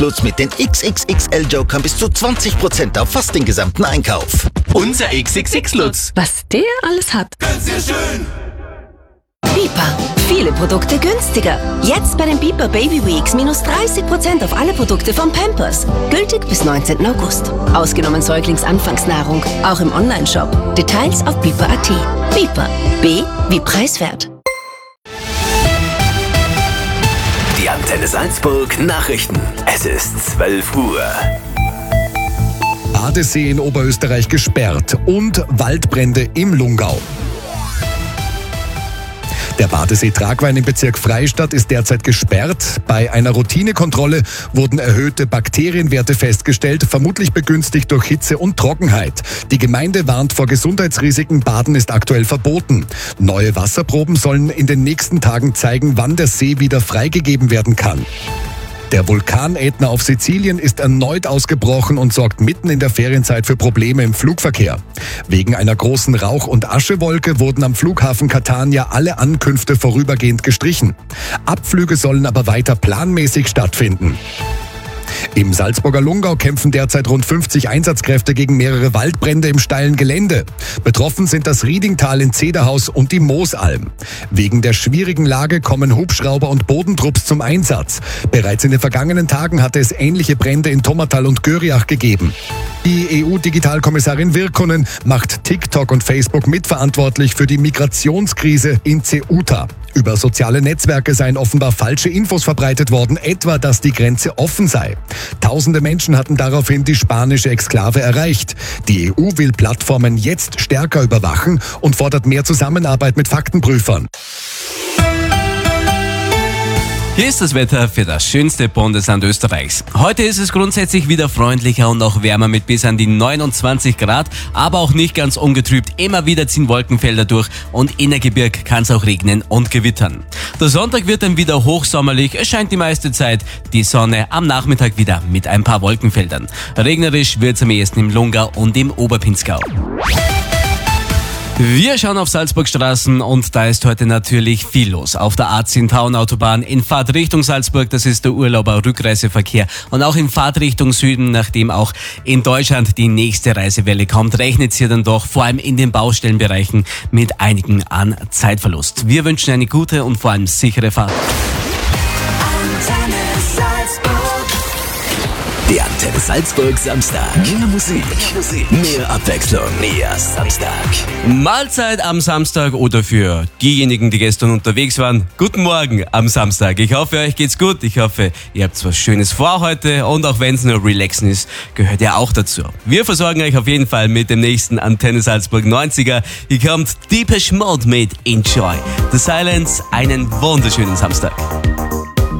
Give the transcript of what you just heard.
Lutz mit den XXXL-Jokern bis zu 20% auf fast den gesamten Einkauf. Unser XXX Lutz. Was der alles hat. Ganz sehr schön. Biper. Viele Produkte günstiger. Jetzt bei den Biper Baby Weeks minus 30% auf alle Produkte von Pampers. Gültig bis 19. August. Ausgenommen Säuglingsanfangsnahrung. Auch im Onlineshop. Details auf biper.at. Biper. B wie preiswert. Die Antenne Salzburg Nachrichten. Es ist 12 Uhr. Badesee in Oberösterreich gesperrt und Waldbrände im Lungau. Der Badesee Tragwein im Bezirk Freistadt ist derzeit gesperrt. Bei einer Routinekontrolle wurden erhöhte Bakterienwerte festgestellt, vermutlich begünstigt durch Hitze und Trockenheit. Die Gemeinde warnt vor Gesundheitsrisiken, Baden ist aktuell verboten. Neue Wasserproben sollen in den nächsten Tagen zeigen, wann der See wieder freigegeben werden kann. Der Vulkanätna auf Sizilien ist erneut ausgebrochen und sorgt mitten in der Ferienzeit für Probleme im Flugverkehr. Wegen einer großen Rauch- und Aschewolke wurden am Flughafen Catania alle Ankünfte vorübergehend gestrichen. Abflüge sollen aber weiter planmäßig stattfinden. Im Salzburger Lungau kämpfen derzeit rund 50 Einsatzkräfte gegen mehrere Waldbrände im steilen Gelände. Betroffen sind das Riedingtal in Zederhaus und die Moosalm. Wegen der schwierigen Lage kommen Hubschrauber und Bodentrupps zum Einsatz. Bereits in den vergangenen Tagen hatte es ähnliche Brände in Tommertal und Göriach gegeben. Die EU-Digitalkommissarin Virkkunen macht TikTok und Facebook mitverantwortlich für die Migrationskrise in Ceuta. Über soziale Netzwerke seien offenbar falsche Infos verbreitet worden, etwa, dass die Grenze offen sei. Tausende Menschen hatten daraufhin die spanische Exklave erreicht. Die EU will Plattformen jetzt stärker überwachen und fordert mehr Zusammenarbeit mit Faktenprüfern. Hier ist das Wetter für das schönste Bundesland Österreichs. Heute ist es grundsätzlich wieder freundlicher und auch wärmer mit bis an die 29 Grad, aber auch nicht ganz ungetrübt. Immer wieder ziehen Wolkenfelder durch und in der Gebirg kann es auch regnen und gewittern. Der Sonntag wird dann wieder hochsommerlich, es scheint die meiste Zeit die Sonne, am Nachmittag wieder mit ein paar Wolkenfeldern. Regnerisch wird es am ehesten im Lungau und im Oberpinzgau. Wir schauen auf Salzburgstraßen und da ist heute natürlich viel los. Auf der A10-Tauern-Autobahn in Fahrt Richtung Salzburg, das ist der Urlauber-Rückreiseverkehr. Und auch in Fahrt Richtung Süden, nachdem auch in Deutschland die nächste Reisewelle kommt, rechnet hier dann doch vor allem in den Baustellenbereichen mit einigen an Zeitverlust. Wir wünschen eine gute und vor allem sichere Fahrt. Der Antenne Salzburg Samstag. Mehr Musik, mehr Abwechslung, mehr Samstag. Mahlzeit am Samstag oder für diejenigen, die gestern unterwegs waren, guten Morgen am Samstag. Ich hoffe, euch geht's gut. Ich hoffe, ihr habt was Schönes vor heute und auch wenn es nur Relaxen ist, gehört ja auch dazu. Wir versorgen euch auf jeden Fall mit dem nächsten Antenne Salzburg 90er. Hier kommt Depeche Mode mit Enjoy the Silence. Einen wunderschönen Samstag.